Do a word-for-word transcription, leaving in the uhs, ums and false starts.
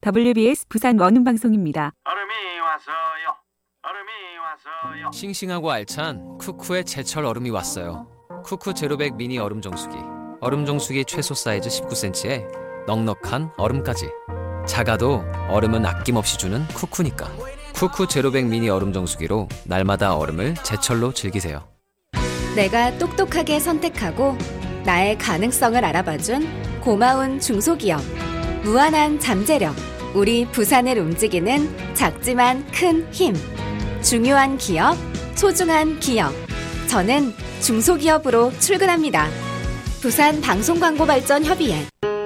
더블유비에스 부산 원음방송입니다. 얼음이 왔어요. 얼음이 왔어요. 싱싱하고 알찬 쿠쿠의 제철 얼음이 왔어요. 쿠쿠 제로백 미니 얼음 정수기. 얼음 정수기 최소 사이즈 십구 센티미터에 넉넉한 얼음까지. 작아도 얼음은 아낌없이 주는 쿠쿠니까. 쿠쿠 제로백 미니 얼음 정수기로 날마다 얼음을 제철로 즐기세요. 내가 똑똑하게 선택하고 나의 가능성을 알아봐준 고마운 중소기업. 무한한 잠재력. 우리 부산을 움직이는 작지만 큰 힘. 중요한 기업, 소중한 기업. 저는 중소기업으로 출근합니다. 부산 방송광고발전협의회.